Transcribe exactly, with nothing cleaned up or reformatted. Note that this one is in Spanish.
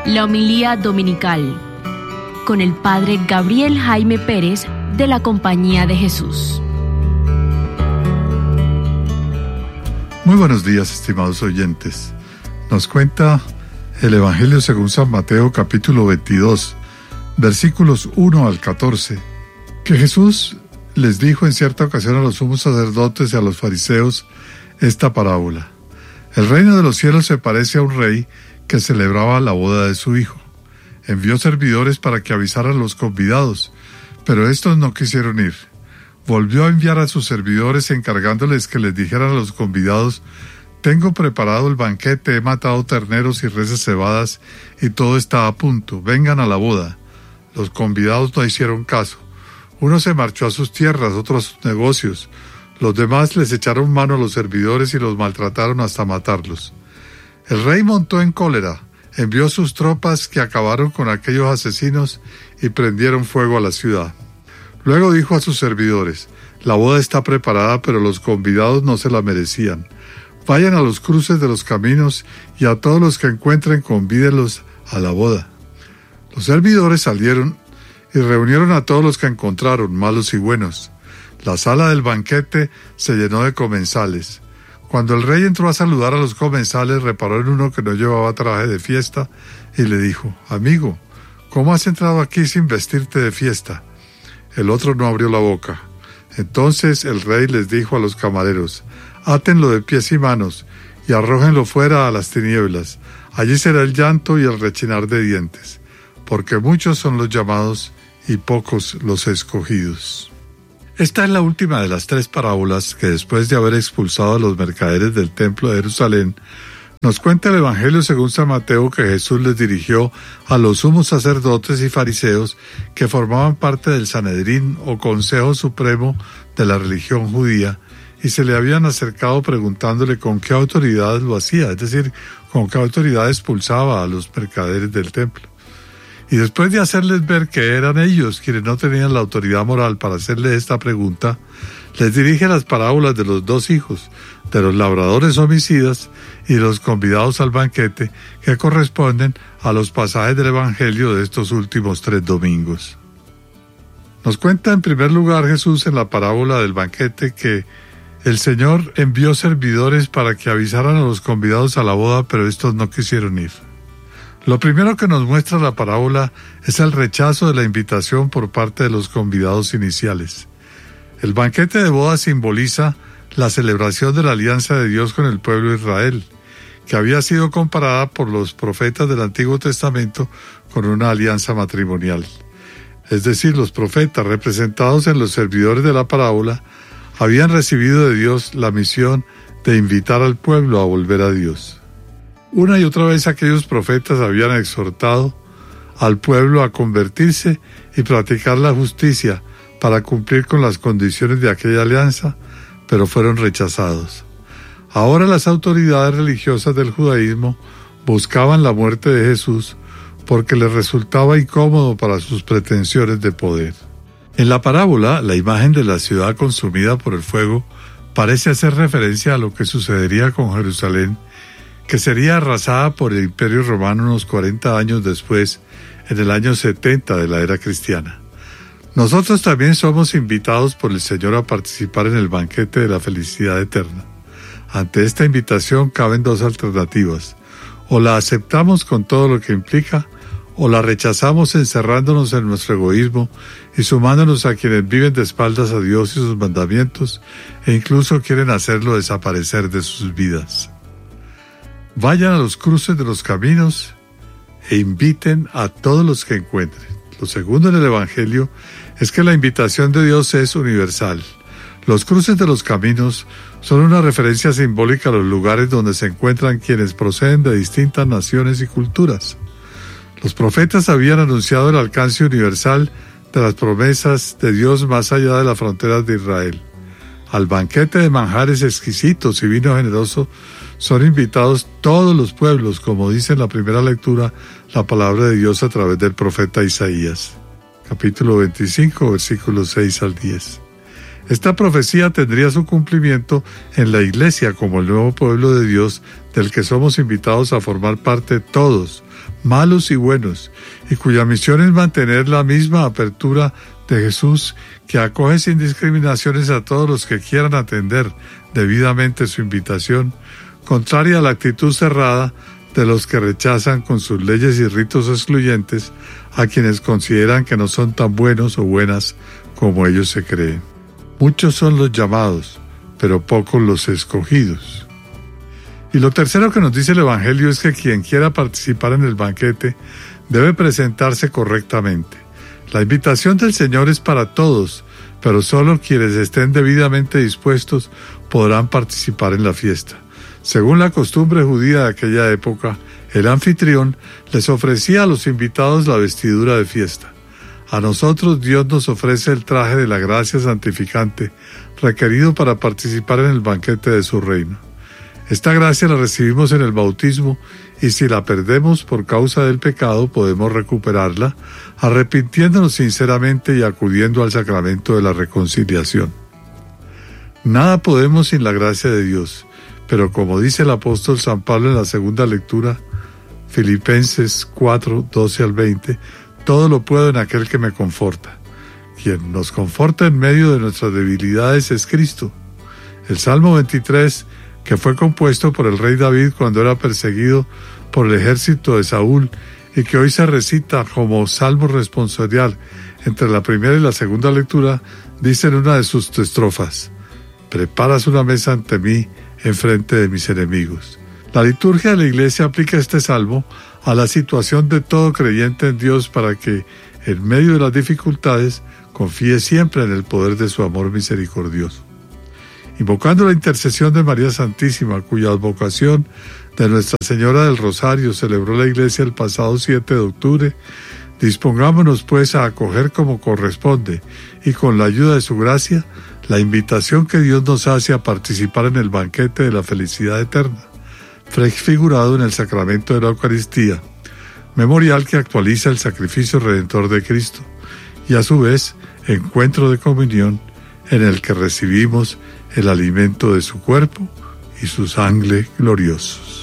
La homilía dominical con el Padre Gabriel Jaime Pérez de la Compañía de Jesús. Muy buenos días, estimados oyentes. Nos cuenta el Evangelio según San Mateo, capítulo veintidós, versículos uno al catorce, que Jesús les dijo en cierta ocasión a los sumos sacerdotes y a los fariseos esta parábola. El reino de los cielos se parece a un rey que celebraba la boda de su hijo. Envió servidores para que avisaran a los convidados, pero estos no quisieron ir. Volvió a enviar a sus servidores encargándoles que les dijeran a los convidados: tengo preparado el banquete, he matado terneros y reses cebadas y todo está a punto, vengan a la boda. Los convidados no hicieron caso. Uno se marchó a sus tierras, otro a sus negocios. Los demás les echaron mano a los servidores y los maltrataron hasta matarlos. El rey montó en cólera, envió sus tropas que acabaron con aquellos asesinos y prendieron fuego a la ciudad. Luego dijo a sus servidores: la boda está preparada, pero los convidados no se la merecían. Vayan a los cruces de los caminos y a todos los que encuentren convídenlos a la boda. Los servidores salieron y reunieron a todos los que encontraron, malos y buenos. La sala del banquete se llenó de comensales. Cuando el rey entró a saludar a los comensales, reparó en uno que no llevaba traje de fiesta y le dijo: amigo, ¿cómo has entrado aquí sin vestirte de fiesta? El otro no abrió la boca. Entonces el rey les dijo a los camareros: átenlo de pies y manos y arrójenlo fuera a las tinieblas. Allí será el llanto y el rechinar de dientes, porque muchos son los llamados y pocos los escogidos. Esta es la última de las tres parábolas que, después de haber expulsado a los mercaderes del templo de Jerusalén, nos cuenta el Evangelio según San Mateo que Jesús les dirigió a los sumos sacerdotes y fariseos que formaban parte del Sanedrín o Consejo Supremo de la religión judía, y se le habían acercado preguntándole con qué autoridad lo hacía, es decir, con qué autoridad expulsaba a los mercaderes del templo. Y después de hacerles ver que eran ellos quienes no tenían la autoridad moral para hacerle esta pregunta, les dirige las parábolas de los dos hijos, de los labradores homicidas y de los convidados al banquete, que corresponden a los pasajes del Evangelio de estos últimos tres domingos. Nos cuenta en primer lugar Jesús en la parábola del banquete que el Señor envió servidores para que avisaran a los convidados a la boda, pero estos no quisieron ir. Lo primero que nos muestra la parábola es el rechazo de la invitación por parte de los convidados iniciales. El banquete de boda simboliza la celebración de la alianza de Dios con el pueblo de Israel, que había sido comparada por los profetas del Antiguo Testamento con una alianza matrimonial. Es decir, los profetas, representados en los servidores de la parábola, habían recibido de Dios la misión de invitar al pueblo a volver a Dios. Una y otra vez aquellos profetas habían exhortado al pueblo a convertirse y practicar la justicia para cumplir con las condiciones de aquella alianza, pero fueron rechazados. Ahora las autoridades religiosas del judaísmo buscaban la muerte de Jesús porque les resultaba incómodo para sus pretensiones de poder. En la parábola, la imagen de la ciudad consumida por el fuego parece hacer referencia a lo que sucedería con Jerusalén, que sería arrasada por el Imperio Romano unos cuarenta años después, en el año setenta de la era cristiana. Nosotros también somos invitados por el Señor a participar en el banquete de la felicidad eterna. Ante esta invitación caben dos alternativas: o la aceptamos con todo lo que implica, o la rechazamos encerrándonos en nuestro egoísmo y sumándonos a quienes viven de espaldas a Dios y sus mandamientos e incluso quieren hacerlo desaparecer de sus vidas. Vayan a los cruces de los caminos e inviten a todos los que encuentren. Lo segundo en el Evangelio es que la invitación de Dios es universal. Los cruces de los caminos son una referencia simbólica a los lugares donde se encuentran quienes proceden de distintas naciones y culturas. Los profetas habían anunciado el alcance universal de las promesas de Dios más allá de las fronteras de Israel. Al banquete de manjares exquisitos y vino generoso son invitados todos los pueblos, como dice en la primera lectura la palabra de Dios a través del profeta Isaías, capítulo veinticinco, versículos seis al diez. Esta profecía tendría su cumplimiento en la Iglesia como el nuevo pueblo de Dios del que somos invitados a formar parte todos, malos y buenos, y cuya misión es mantener la misma apertura de Jesús, que acoge sin discriminaciones a todos los que quieran atender debidamente su invitación, contraria a la actitud cerrada de los que rechazan con sus leyes y ritos excluyentes a quienes consideran que no son tan buenos o buenas como ellos se creen. Muchos son los llamados, pero pocos los escogidos. Y lo tercero que nos dice el Evangelio es que quien quiera participar en el banquete debe presentarse correctamente. La invitación del Señor es para todos, pero solo quienes estén debidamente dispuestos podrán participar en la fiesta. Según la costumbre judía de aquella época, el anfitrión les ofrecía a los invitados la vestidura de fiesta. A nosotros Dios nos ofrece el traje de la gracia santificante, requerido para participar en el banquete de su reino. Esta gracia la recibimos en el bautismo, y si la perdemos por causa del pecado, podemos recuperarla, arrepintiéndonos sinceramente y acudiendo al sacramento de la reconciliación. Nada podemos sin la gracia de Dios, pero como dice el apóstol San Pablo en la segunda lectura, Filipenses cuatro, doce al veinte, todo lo puedo en aquel que me conforta. Quien nos conforta en medio de nuestras debilidades es Cristo. El Salmo veintitrés, que fue compuesto por el rey David cuando era perseguido por el ejército de Saúl y que hoy se recita como salmo responsorial entre la primera y la segunda lectura, dice en una de sus estrofas: preparas una mesa ante mí en frente de mis enemigos. La liturgia de la Iglesia aplica este salmo a la situación de todo creyente en Dios para que, en medio de las dificultades, confíe siempre en el poder de su amor misericordioso. Invocando la intercesión de María Santísima, cuya advocación de Nuestra Señora del Rosario celebró la Iglesia el pasado siete de octubre, dispongámonos pues a acoger como corresponde y con la ayuda de su gracia la invitación que Dios nos hace a participar en el banquete de la felicidad eterna, prefigurado en el sacramento de la Eucaristía, memorial que actualiza el sacrificio redentor de Cristo y a su vez encuentro de comunión en el que recibimos el alimento de su cuerpo y su sangre gloriosos.